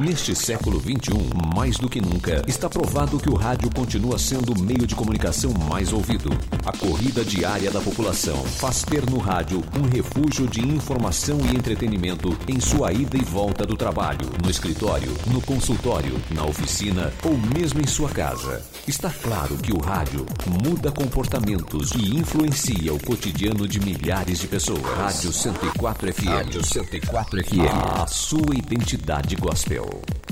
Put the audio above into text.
Neste século XXI, mais do que nunca, está provado que o rádio continua sendo o meio de comunicação mais ouvido. A corrida diária da população faz ter no rádio um refúgio de informação e entretenimento em sua ida e volta do trabalho, no escritório, no consultório, na oficina ou mesmo em sua casa. Está claro que o rádio muda comportamentos e influencia o cotidiano de milhares de pessoas. Rádio 104 FM. Rádio 104 FM. A sua identidade gospel.